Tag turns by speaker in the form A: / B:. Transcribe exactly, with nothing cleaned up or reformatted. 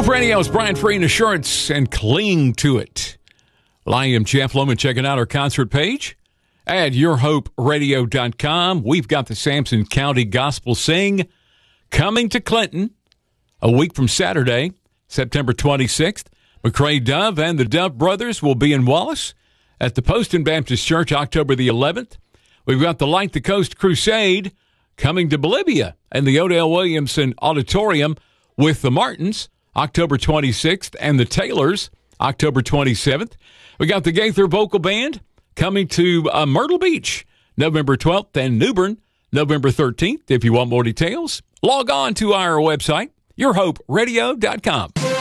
A: Hope Radio's Brian Free and Assurance and Cling to It. Well, I am Jeff Loman, checking out our concert page at your hope radio dot com. We've got the Sampson County Gospel Sing coming to Clinton a week from Saturday, September twenty-sixth. McCrae Dove and the Dove Brothers will be in Wallace at the Poston Baptist Church October the eleventh. We've got the Light the Coast Crusade coming to Bolivia and the Odell Williamson Auditorium with the Martins October twenty-sixth, and the Taylors, October twenty-seventh. We got the Gaither Vocal Band coming to uh, Myrtle Beach, November twelfth, and New Bern, November thirteenth. If you want more details, log on to our website, your hope radio dot com.